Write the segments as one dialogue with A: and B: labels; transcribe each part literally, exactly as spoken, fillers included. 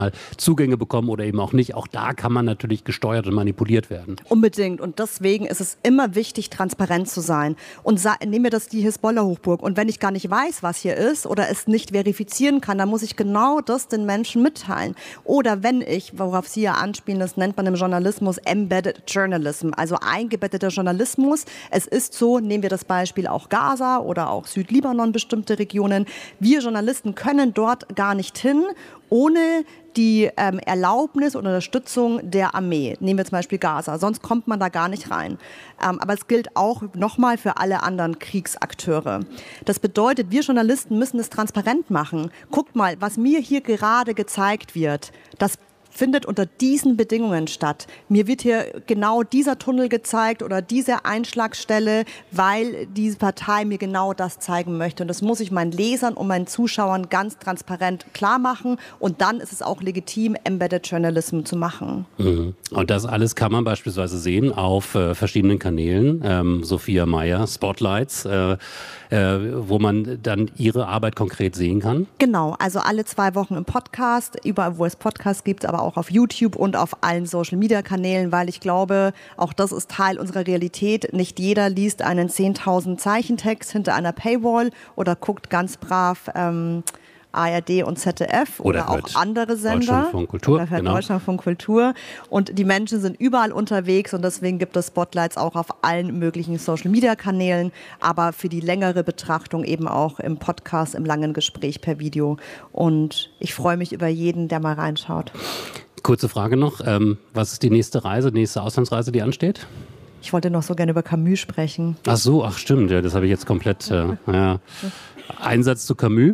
A: Zugänge bekommen oder eben auch nicht. Auch da kann man natürlich gesteuert und manipuliert werden.
B: Unbedingt. Und deswegen ist es immer wichtig, transparent zu sein. Und sa- nehmen wir das die Hisbollah-Hochburg. Und wenn ich gar nicht weiß, was hier ist oder es nicht verifizieren kann, dann muss ich genau das den Menschen mitteilen. Oder wenn ich, worauf Sie ja anspielen, das nennt man im Journalismus Embedded Journalism, also eingebetteter Journalismus. Es ist so, nehmen wir das Beispiel auch Gaza oder auch Südlibanon, bestimmte Regionen. Wir Journalisten können dort gar nicht hin, ohne die ähm, Erlaubnis und Unterstützung der Armee. Nehmen wir zum Beispiel Gaza, sonst kommt man da gar nicht rein. Ähm, aber es gilt auch nochmal für alle anderen Kriegsakteure. Das bedeutet, wir Journalisten müssen es transparent machen. Guckt mal, was mir hier gerade gezeigt wird, das findet unter diesen Bedingungen statt. Mir wird hier genau dieser Tunnel gezeigt oder diese Einschlagstelle, weil diese Partei mir genau das zeigen möchte. Und das muss ich meinen Lesern und meinen Zuschauern ganz transparent klar machen. Und dann ist es auch legitim, Embedded Journalism zu machen.
A: Mhm. Und das alles kann man beispielsweise sehen auf äh, verschiedenen Kanälen. Ähm, Sophia Meyer, Spotlights, äh, äh, wo man dann ihre Arbeit konkret sehen kann.
B: Genau, also alle zwei Wochen im Podcast, überall wo es Podcasts gibt, aber auch auf YouTube und auf allen Social-Media-Kanälen, weil ich glaube, auch das ist Teil unserer Realität. Nicht jeder liest einen zehntausend Zeichentext hinter einer Paywall oder guckt ganz brav ähm, A R D und Z D F oder, oder auch andere Sender.
A: Deutschlandfunk Kultur.
B: Oder
A: genau.
B: Deutschlandfunk Kultur. Und die Menschen sind überall unterwegs und deswegen gibt es Spotlights auch auf allen möglichen Social-Media-Kanälen, aber für die längere Betrachtung eben auch im Podcast, im langen Gespräch per Video. Und ich freue mich über jeden, der mal reinschaut.
A: Kurze Frage noch. Ähm, was ist die nächste Reise, die nächste Auslandsreise, die ansteht?
B: Ich wollte noch so gerne über Camus sprechen.
A: Ach so, ach stimmt. Ja, das habe ich jetzt komplett. Äh, ja. Einsatz zu Camus?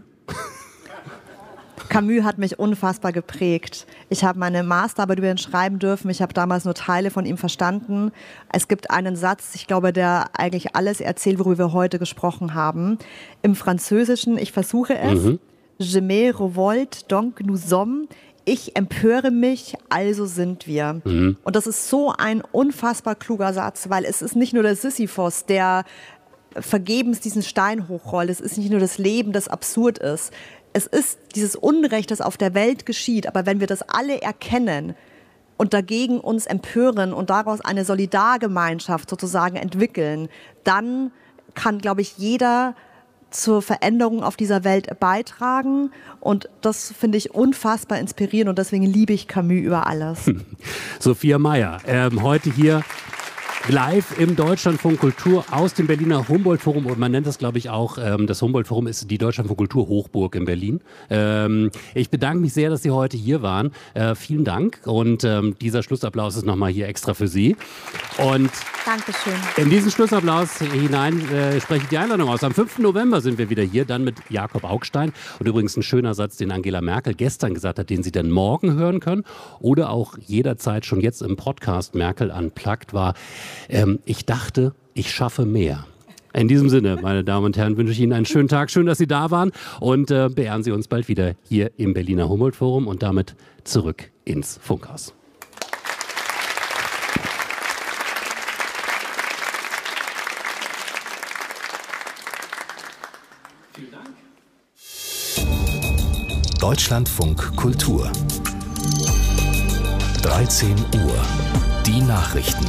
B: Camus hat mich unfassbar geprägt. Ich habe meine Masterarbeit über ihn schreiben dürfen. Ich habe damals nur Teile von ihm verstanden. Es gibt einen Satz, ich glaube, der eigentlich alles erzählt, worüber wir heute gesprochen haben. Im Französischen, ich versuche es. Mhm. Je me revolte, donc nous sommes. Ich empöre mich, also sind wir. Mhm. Und das ist so ein unfassbar kluger Satz, weil es ist nicht nur der Sisyphos, der vergebens diesen Stein hochrollt. Es ist nicht nur das Leben, das absurd ist. Es ist dieses Unrecht, das auf der Welt geschieht. Aber wenn wir das alle erkennen und dagegen uns empören und daraus eine Solidargemeinschaft sozusagen entwickeln, dann kann, glaube ich, jeder zur Veränderung auf dieser Welt beitragen. Und das finde ich unfassbar inspirierend und deswegen liebe ich Camus über alles.
A: Sophia Meyer, ähm, heute hier live im Deutschlandfunk Kultur aus dem Berliner Humboldt-Forum. Und man nennt das, glaube ich, auch, ähm, das Humboldt-Forum ist die Deutschlandfunk Kultur Hochburg in Berlin. Ähm, ich bedanke mich sehr, dass Sie heute hier waren. Äh, vielen Dank. Und ähm, dieser Schlussapplaus ist nochmal hier extra für Sie. Und
B: Dankeschön.
A: In diesen Schlussapplaus hinein äh, spreche ich die Einladung aus. Am fünften November sind wir wieder hier, dann mit Jakob Augstein. Und übrigens ein schöner Satz, den Angela Merkel gestern gesagt hat, den Sie dann morgen hören können. Oder auch jederzeit schon jetzt im Podcast Merkel Unplugged war, ähm, ich dachte, ich schaffe mehr. In diesem Sinne, meine Damen und Herren, wünsche ich Ihnen einen schönen Tag. Schön, dass Sie da waren. Und äh, beehren Sie uns bald wieder hier im Berliner Humboldt-Forum und damit zurück ins Funkhaus.
C: Deutschlandfunk Kultur. dreizehn Uhr. Die Nachrichten.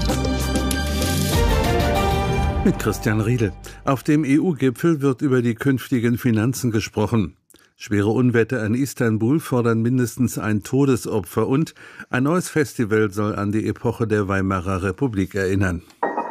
D: Mit Christian Riedel. Auf dem E U-Gipfel wird über die künftigen Finanzen gesprochen. Schwere Unwetter in Istanbul fordern mindestens ein Todesopfer und ein neues Festival soll an die Epoche der Weimarer Republik erinnern.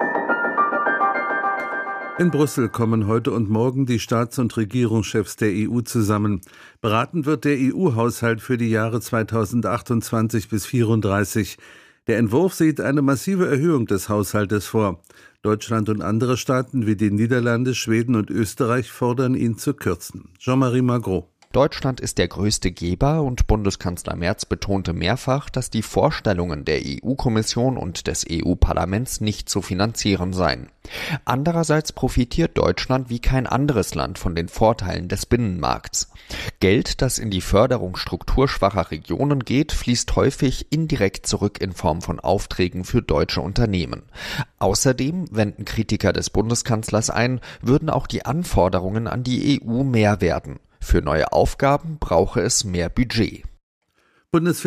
D: In Brüssel kommen heute und morgen die Staats- und Regierungschefs der E U zusammen. Beraten wird der E U-Haushalt für die Jahre zweitausendachtundzwanzig bis vierunddreißig. Der Entwurf sieht eine massive Erhöhung des Haushaltes vor. Deutschland und andere Staaten wie die Niederlande, Schweden und Österreich fordern, ihn zu kürzen. Jean-Marie Magro.
E: Deutschland ist der größte Geber und Bundeskanzler Merz betonte mehrfach, dass die Vorstellungen der E U-Kommission und des E U-Parlaments nicht zu finanzieren seien. Andererseits profitiert Deutschland wie kein anderes Land von den Vorteilen des Binnenmarkts. Geld, das in die Förderung strukturschwacher Regionen geht, fließt häufig indirekt zurück in Form von Aufträgen für deutsche Unternehmen. Außerdem, wenden Kritiker des Bundeskanzlers ein, würden auch die Anforderungen an die E U mehr werden. Für neue Aufgaben brauche es mehr Budget.
D: Bundesfinanzminister